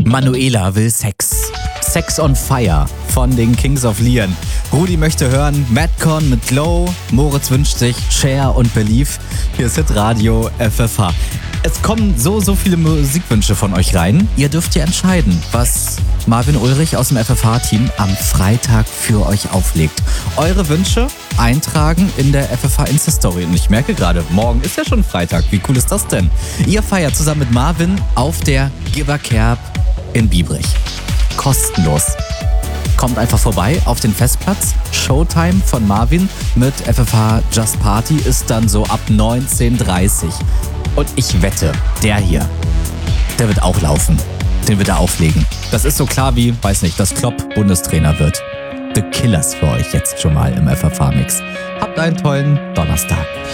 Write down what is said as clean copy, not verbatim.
Manuela will Sex. Sex on Fire von den Kings of Leon. Rudi möchte hören Madcon mit Glow. Moritz wünscht sich Cher und Believe. Hier ist Hitradio FFH. Es kommen so viele Musikwünsche von euch rein. Ihr dürft ja entscheiden, was Marvin Ulrich aus dem FFH-Team am Freitag für euch auflegt. Eure Wünsche eintragen in der FFH Insta-Story. Und ich merke gerade, morgen ist ja schon Freitag. Wie cool ist das denn? Ihr feiert zusammen mit Marvin auf der Giver Kerb in Biebrich. Kostenlos. Kommt einfach vorbei auf den Festplatz. Showtime von Marvin mit FFH Just Party ist dann so ab 19:30 Uhr. Und ich wette, der hier, der wird auch laufen. Den wird er auflegen. Das ist so klar wie, weiß nicht, dass Klopp Bundestrainer wird. The Killers für euch jetzt schon mal im FFH-Mix. Habt einen tollen Donnerstag.